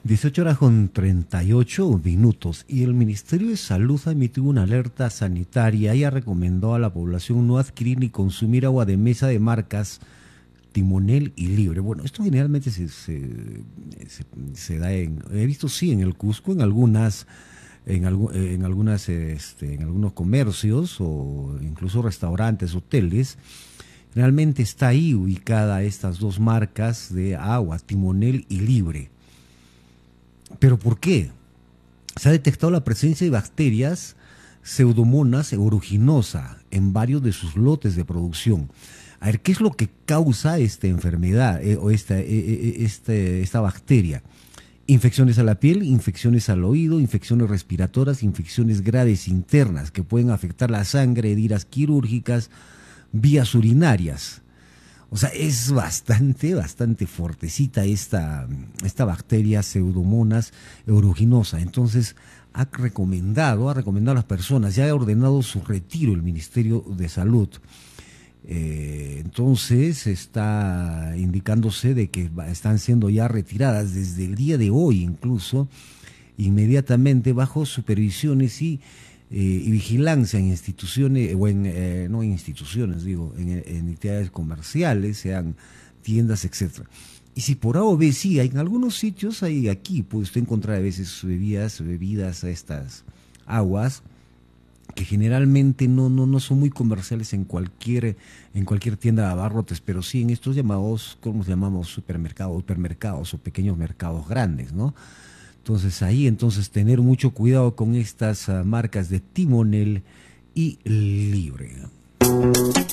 18:38 y el Ministerio de Salud ha emitido una alerta sanitaria y ha recomendado a la población no adquirir ni consumir agua de mesa de marcas Timonel y Libre. Bueno, esto generalmente se da he visto sí en el Cusco, en algunas en algunos comercios o incluso restaurantes, hoteles. Realmente está ahí ubicada estas dos marcas de agua, Timonel y Libre. ¿Pero por qué? Se ha detectado la presencia de bacterias Pseudomonas aeruginosa en varios de sus lotes de producción. A ver, ¿qué es lo que causa esta enfermedad o esta bacteria? Infecciones a la piel, infecciones al oído, infecciones respiratorias, infecciones graves internas que pueden afectar la sangre, heridas quirúrgicas, vías urinarias. O sea, es bastante fuertecita esta bacteria Pseudomonas aeruginosa. Entonces, ha recomendado a las personas, ya ha ordenado su retiro el Ministerio de Salud. Entonces, está indicándose de que están siendo ya retiradas desde el día de hoy, incluso, inmediatamente bajo supervisiones y vigilancia en instituciones, no en instituciones, digo, en entidades comerciales, sean tiendas, etcétera. Y si por A o B sí, en algunos sitios, aquí puede usted encontrar a veces bebidas a estas aguas, que generalmente no son muy comerciales en cualquier tienda de abarrotes, pero sí en estos llamados, ¿cómo se llamamos? Supermercados o pequeños mercados grandes, ¿no? Entonces tener mucho cuidado con estas marcas de Timonel y Libre.